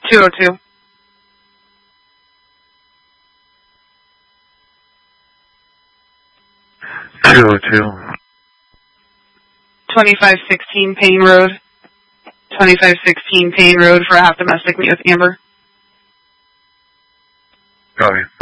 202. 2516 Payne Road. 2516 Payne Road for a half domestic meet with Amber. Copy.